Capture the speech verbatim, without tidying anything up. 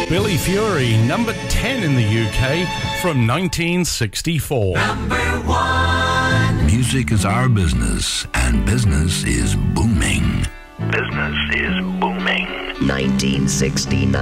Billy Fury, number ten in the U K from nineteen sixty-four. Number one. Music is our business, and business is booming. Business is booming. nineteen sixty-nine.